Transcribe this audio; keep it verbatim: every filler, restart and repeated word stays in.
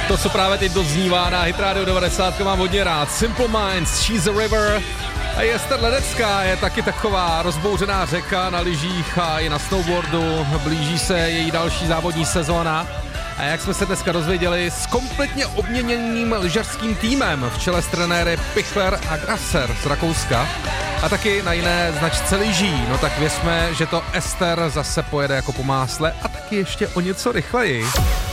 To, co právě teď doznívá na Hit Radio devadesát, mám hodně rád. Simple Minds, She's a River. A Ester Ledecká je taky taková rozbouřená řeka na lyžích a i na snowboardu. Blíží se její další závodní sezóna. A jak jsme se dneska dozvěděli, s kompletně obměněným lyžařským týmem v čele s trenéry Pichler a Grasser z Rakouska. A taky na jiné značce lyží. No tak věřme, že to Ester zase pojede jako po másle a taky ještě o něco rychleji.